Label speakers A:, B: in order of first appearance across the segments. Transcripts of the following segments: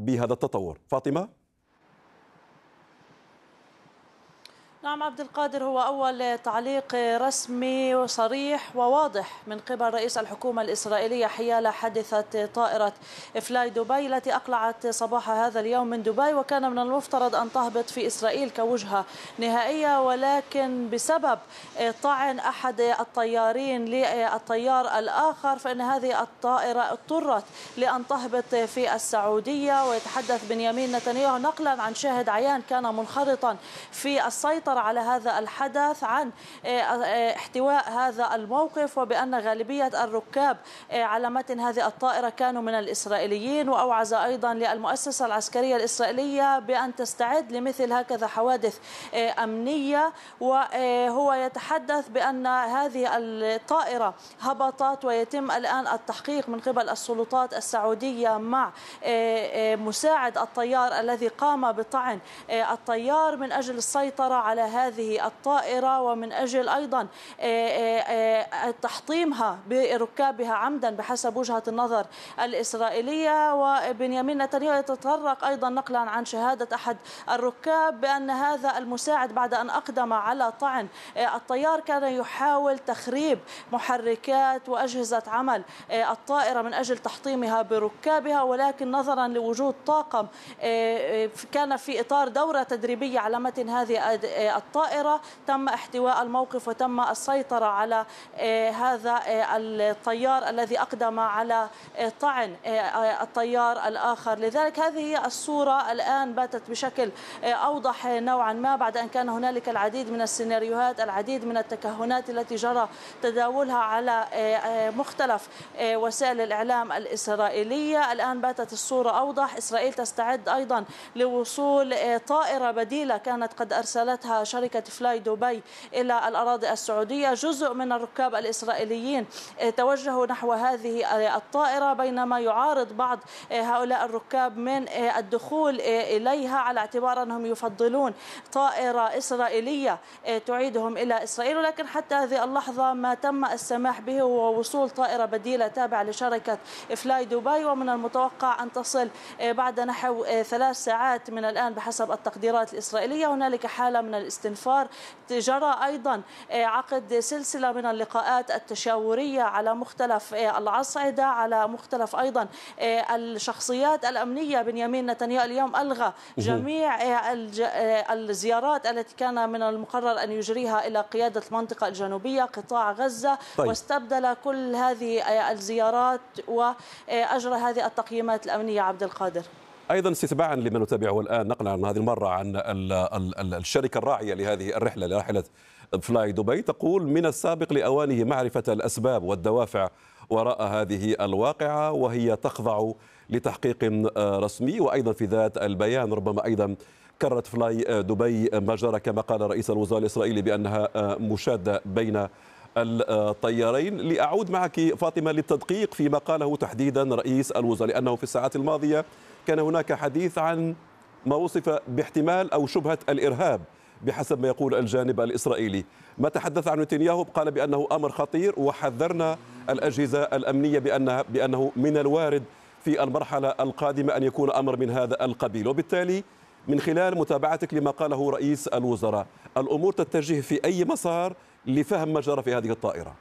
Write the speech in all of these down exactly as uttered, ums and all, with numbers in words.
A: بهذا التطور؟ فاطمة؟
B: نعم عبد القادر، هو أول تعليق رسمي وصريح وواضح من قبل رئيس الحكومة الإسرائيلية حيال حادثة طائرة فلاي دبي التي أقلعت صباح هذا اليوم من دبي، وكان من المفترض أن تهبط في إسرائيل كوجهة نهائية، ولكن بسبب طعن أحد الطيارين للطيار الآخر فإن هذه الطائرة اضطرت لأن تهبط في السعودية. ويتحدث بنيامين نتنياهو نقلا عن شاهد عيان كان منخرطا في السيطرة على هذا الحدث عن احتواء هذا الموقف، وبأن غالبية الركاب على متن هذه الطائرة كانوا من الإسرائيليين. وأوعز أيضا للمؤسسة العسكرية الإسرائيلية بأن تستعد لمثل هكذا حوادث أمنية. وهو يتحدث بأن هذه الطائرة هبطت ويتم الآن التحقيق من قبل السلطات السعودية مع مساعد الطيار الذي قام بطعن الطيار من أجل السيطرة على هذه الطائرة، ومن أجل أيضا تحطيمها بركابها عمدا بحسب وجهة النظر الإسرائيلية. وبنيامين نتنياهو يتطرق أيضا نقلا عن شهادة أحد الركاب بأن هذا المساعد بعد أن أقدم على طعن الطيار كان يحاول تخريب محركات وأجهزة عمل الطائرة من أجل تحطيمها بركابها، ولكن نظرا لوجود طاقم كان في إطار دورة تدريبية على متن هذه الطائرة تم احتواء الموقف وتم السيطرة على هذا الطيار الذي أقدم على طعن الطيار الآخر. لذلك هذه هي الصورة الآن باتت بشكل أوضح نوعا ما بعد أن كان هنالك العديد من السيناريوهات، العديد من التكهنات التي جرى تداولها على مختلف وسائل الإعلام الإسرائيلية. الآن باتت الصورة أوضح. إسرائيل تستعد أيضا لوصول طائرة بديلة كانت قد أرسلتها شركة فلاي دبي إلى الأراضي السعودية. جزء من الركاب الإسرائيليين توجهوا نحو هذه الطائرة، بينما يعارض بعض هؤلاء الركاب من الدخول إليها على اعتبار أنهم يفضلون طائرة إسرائيلية تعيدهم إلى إسرائيل. ولكن حتى هذه اللحظة ما تم السماح به هو وصول طائرة بديلة تابعة لشركة فلاي دبي، ومن المتوقع أن تصل بعد نحو ثلاث ساعات من الآن بحسب التقديرات الإسرائيلية. هنالك حالة من الاستنفار. جرى أيضا عقد سلسلة من اللقاءات التشاورية على مختلف الأصعدة، على مختلف أيضا الشخصيات الأمنية. بنيامين نتنياهو اليوم ألغى جميع الزيارات التي كان من المقرر أن يجريها إلى قيادة المنطقة الجنوبية قطاع غزة، طيب. واستبدل كل هذه الزيارات وأجرى هذه التقييمات الأمنية. عبد القادر،
A: أيضا استتباعا لما نتابعه الآن نقلا عن هذه المرة عن الشركة الراعية لهذه الرحلة لرحلة فلاي دبي، تقول من السابق لأوانه معرفة الأسباب والدوافع وراء هذه الواقعة، وهي تخضع لتحقيق رسمي. وأيضا في ذات البيان ربما أيضا كررت فلاي دبي ما جرى كما قال رئيس الوزراء الإسرائيلي بأنها مشادة بين الطيارين. لأعود معك فاطمة للتدقيق فيما قاله تحديدا رئيس الوزراء، لأنه في الساعات الماضية كان هناك حديث عن ما وصف باحتمال أو شبهة الإرهاب بحسب ما يقول الجانب الإسرائيلي. ما تحدث عن نتنياهو قال بأنه أمر خطير، وحذرنا الأجهزة الأمنية بأنها بأنه من الوارد في المرحلة القادمة أن يكون أمر من هذا القبيل. وبالتالي من خلال متابعتك لما قاله رئيس الوزراء، الأمور تتجه في أي مسار لفهم ما جرى في هذه الطائرة؟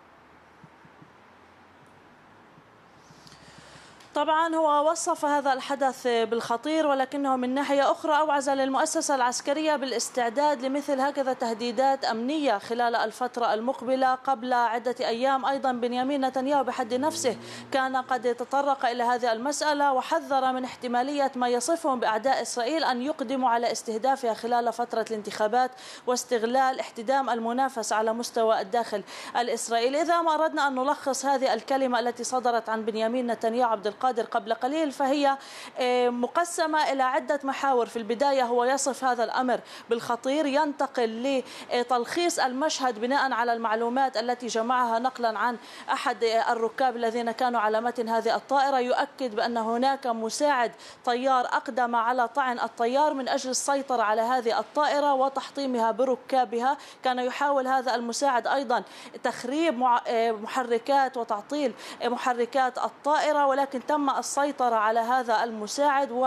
B: طبعا هو وصف هذا الحدث بالخطير، ولكنه من ناحية أخرى أوعز للمؤسسة العسكرية بالاستعداد لمثل هكذا تهديدات أمنية خلال الفترة المقبلة. قبل عدة أيام أيضا بنيامين نتنياهو بحد نفسه كان قد تطرق إلى هذه المسألة وحذر من احتمالية ما يصفهم بأعداء إسرائيل أن يقدموا على استهدافها خلال فترة الانتخابات واستغلال احتدام المنافسة على مستوى الداخل الإسرائيلي. إذا ما أردنا أن نلخص هذه الكلمة التي صدرت عن بنيامين نتنياهو عبد القادر قبل قليل، فهي مقسمة إلى عدة محاور. في البداية هو يصف هذا الأمر بالخطير، ينتقل لتلخيص المشهد بناء على المعلومات التي جمعها نقلا عن أحد الركاب الذين كانوا على متن هذه الطائرة، يؤكد بأن هناك مساعد طيار أقدم على طعن الطيار من أجل السيطرة على هذه الطائرة وتحطيمها بركابها. كان يحاول هذا المساعد أيضا تخريب محركات وتعطيل محركات الطائرة، ولكن تم السيطرة على هذا المساعد.